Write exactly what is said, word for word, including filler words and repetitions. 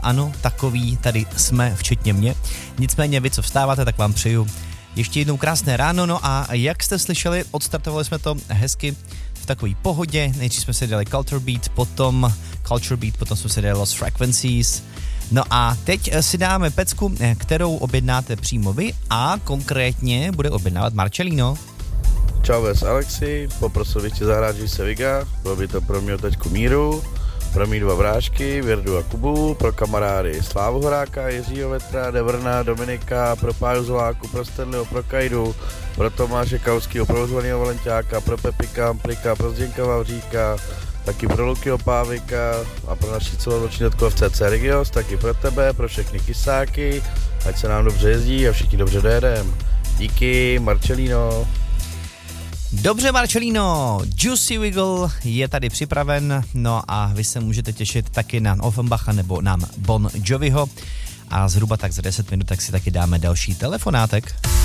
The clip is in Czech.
ano, takový tady jsme, včetně mě. Nicméně vy, co vstáváte, tak vám přeju ještě jednou krásné ráno. No a jak jste slyšeli, odstartovali jsme to hezky v takové pohodě. Nejdřív jsme si dali Culture Beat, potom Culture Beat, potom jsme si dali Lost Frequencies. No a teď si dáme pecku, kterou objednáte přímo vy a konkrétně bude objednávat Marcelino. Čau, ves Alexi, poprosil bych tě zahrát Že se Viga, bylo by to pro mě teďku Míru, pro mý dva vrážky, Věrdu a Kubu, pro kamarády Slávu Horáka, Jiřího Vetra, Devrna, Dominika, pro Páju Zoláku, pro Stanleyho, pro Kajdu, pro Tomáše Kauskýho, pro Zvaného Valenťáka, pro Pepika Amplika, pro Zděnka Vavříka, taky pro Lukyho Pávika a pro naši celoroční datku v C C Regios, taky pro tebe, pro všechny kysáky, ať se nám dobře jezdí a všichni dobře dojedem. Díky, Marcelino. Dobře, Marcelino, Juicy Wiggle je tady připraven, no a vy se můžete těšit taky na Offenbacha nebo na Bon Joviho a zhruba tak za deset minut tak si taky dáme další telefonátek.